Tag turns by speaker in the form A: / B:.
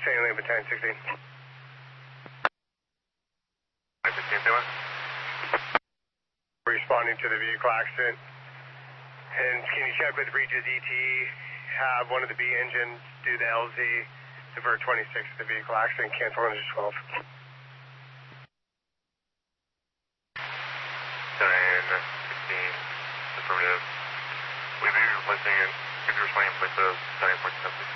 A: St. Louis, 1016.
B: 1016,
A: Responding to the vehicle accident. And can you check with Regis ETE, have one of the B engines do the LZ, divert 26 to the vehicle accident, cancel 112.
B: 1016, affirmative. We'll be replacing it, if you're responding, place of 10.7.